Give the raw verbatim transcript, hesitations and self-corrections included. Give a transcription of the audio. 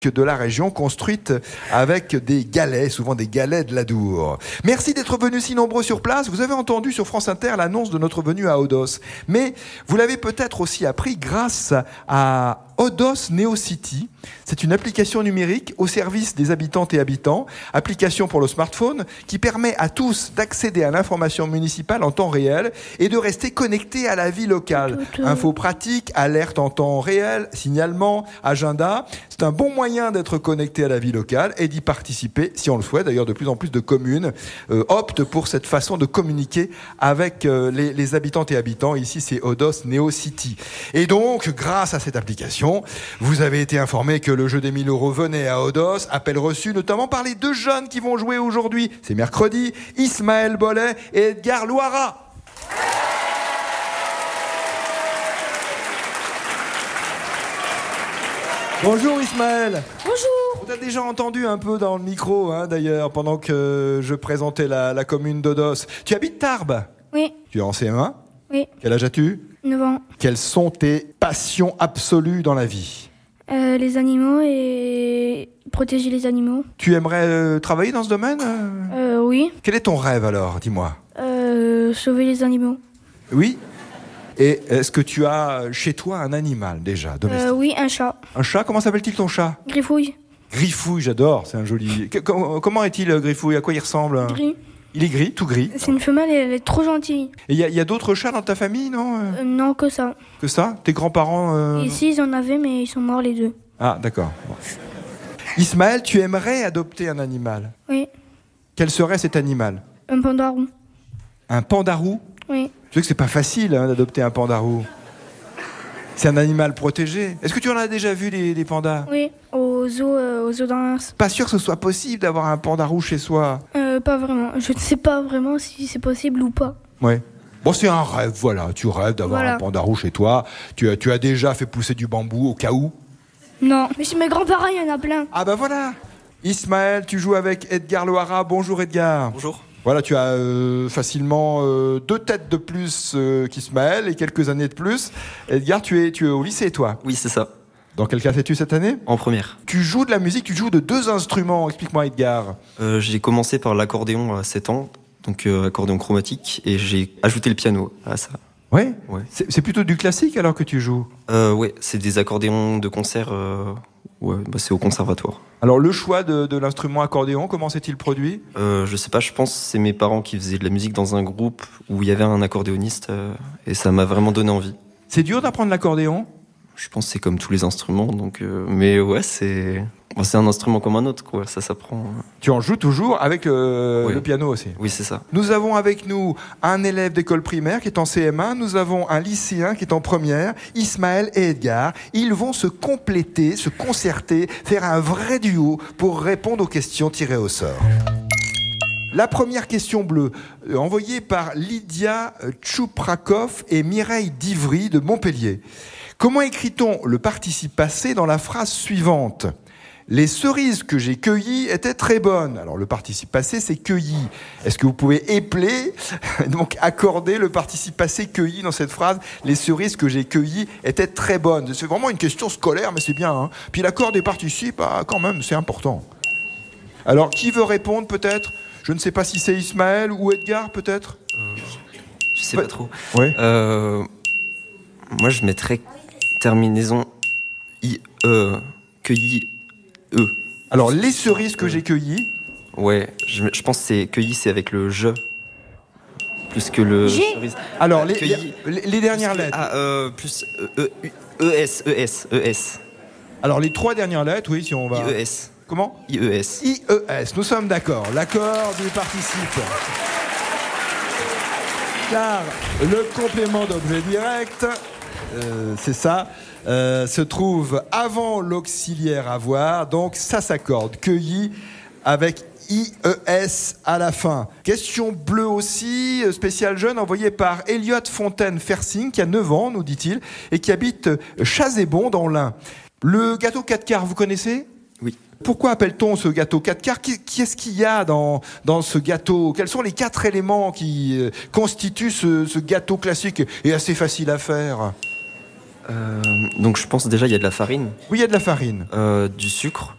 de la région, construite avec des galets, souvent des galets de l'Adour. Merci d'être venus si nombreux sur place. Vous avez entendu sur France Inter l'annonce de notre venue à Odos. Mais vous l'avez peut-être aussi appris grâce à Odos NeoCity. C'est une application numérique au service des habitantes et habitants, application pour le smartphone qui permet à tous d'accéder à l'information municipale en temps réel et de rester connectés à la vie locale. Infos pratiques, alertes en temps réel, signalement, agenda. C'est un bon moyen d'être connecté à la vie locale et d'y participer, si on le souhaite. D'ailleurs, de plus en plus de communes euh, optent pour cette façon de communiquer avec euh, les, les habitantes et habitants. Ici, c'est Odos NeoCity. Et donc, grâce à cette application, vous avez été informé que le jeu des mille euros venait à Odos. Appel reçu notamment par les deux jeunes qui vont jouer aujourd'hui. C'est mercredi, Ismaël Bollet et Edgar Loara. Bonjour Ismaël. Bonjour. On t'a déjà entendu un peu dans le micro, hein, d'ailleurs, pendant que je présentais la, la commune d'Odos. Tu habites Tarbes ? Oui. Tu es en C M un ? Oui. Quel âge as-tu ? neuf ans. Quelles sont tes passions absolues dans la vie ? Euh, les animaux et protéger les animaux. Tu aimerais euh, travailler dans ce domaine ? Euh, oui. Quel est ton rêve alors ? Dis-moi. Euh, sauver les animaux. Oui ? Et est-ce que tu as chez toi un animal déjà domestique ? Euh, oui, un chat. Un chat ? Comment s'appelle-t-il ton chat ? Griffouille. Griffouille, j'adore, c'est un joli... Que- Comment est-il Griffouille ? À quoi il ressemble ? Gris. Il est gris, tout gris. C'est une femelle et elle est trop gentille. Et il y a, y a d'autres chats dans ta famille, non euh, Euh, non, que ça. Que ça ? Tes grands-parents euh, Ici, ils en avaient, mais ils sont morts les deux. Ah, d'accord. Bon. Ismaël, tu aimerais adopter un animal. Oui. Quel serait cet animal ? Un pandarou. Un pandarou ? Oui. Je sais que c'est pas facile hein, d'adopter un pandarou. C'est un animal protégé. Est-ce que tu en as déjà vu des, des pandas ? Oui. Au zoo, euh, au zoo d'Arras. Pas sûr que ce soit possible d'avoir un pandarou chez soi. Euh, pas vraiment. Je ne sais pas vraiment si c'est possible ou pas. Ouais. Bon, c'est un rêve, voilà. Tu rêves d'avoir Voilà. un pandarou chez toi. Tu as, tu as déjà fait pousser du bambou au cas où. Non. Mais chez mes grands-parents, il y en a plein. Ah bah voilà. Ismaël, tu joues avec Edgar Loara. Bonjour Edgar. Bonjour. Voilà, tu as euh, facilement euh, deux têtes de plus euh, qu'Ismaël et quelques années de plus. Edgar, tu es, tu es au lycée, toi ? Oui, c'est ça. Dans quelle classe es-tu cette année ? En première. Tu joues de la musique, tu joues de deux instruments. Explique-moi, Edgar. Euh, j'ai commencé par l'accordéon à sept ans, donc euh, accordéon chromatique, et j'ai ajouté le piano à ça. Ouais. Ouais. C'est, c'est plutôt du classique alors que tu joues ? Euh, ouais, c'est des accordéons de concert. Euh, ouais, bah c'est au conservatoire. Alors le choix de, de l'instrument accordéon, comment s'est-il produit ? Euh, je sais pas, je pense que c'est mes parents qui faisaient de la musique dans un groupe où il y avait un accordéoniste, euh, et ça m'a vraiment donné envie. C'est dur d'apprendre l'accordéon ? Je pense que c'est comme tous les instruments, donc euh, mais ouais, c'est bon, c'est un instrument comme un autre, quoi. Ça s'apprend. Tu en joues toujours avec euh, Oui. le piano aussi. Oui, c'est ça. Nous avons avec nous un élève d'école primaire qui est en C M un, nous avons un lycéen qui est en première, Ismaël et Edgar. Ils vont se compléter, se concerter, faire un vrai duo pour répondre aux questions tirées au sort. La première question bleue, euh, envoyée par Lydia Tchouprakov et Mireille Divry de Montpellier. Comment écrit-on le participe passé dans la phrase suivante ? Les cerises que j'ai cueillies étaient très bonnes. Alors le participe passé, c'est cueilli. Est-ce que vous pouvez épeler, donc accorder le participe passé cueilli dans cette phrase ? Les cerises que j'ai cueillies étaient très bonnes. C'est vraiment une question scolaire, mais c'est bien. Hein. Puis l'accord des participes, ah, quand même, c'est important. Alors qui veut répondre peut-être ? Je ne sais pas si c'est Ismaël ou Edgar peut-être ? Euh, je sais Ouais. pas trop. Oui. Euh, moi, je mettrais terminaison I E cueilli E. Alors les cerises que j'ai cueillies. Ouais, je, je pense que c'est cueilli, c'est avec le je plus que le J'ai. cerise. Alors les, Cueilli. les, les dernières lettres. Ah, euh, plus E, E, E, S, E, S, E, S. Alors les trois dernières lettres, oui, si on va. I E S. Comment ? I E S. I E S, nous sommes d'accord. L'accord du participe. Car le complément d'objet direct, euh, c'est ça, euh, se trouve avant l'auxiliaire avoir, donc ça s'accorde. Cueilli avec I E S à la fin. Question bleue aussi, spécial jeune, envoyée par Elliot Fontaine-Fersing, qui a neuf ans, nous dit-il, et qui habite Chazébon dans l'Ain. Le gâteau quatre quarts, vous connaissez ? Oui. Pourquoi appelle-t-on ce gâteau quatre quarts ? Qu'est-ce qu'il y a dans, dans ce gâteau ? Quels sont les quatre éléments qui euh, constituent ce, ce gâteau classique et assez facile à faire ? Euh, donc je pense déjà il y a de la farine, Oui, il y a de la farine. euh, du sucre,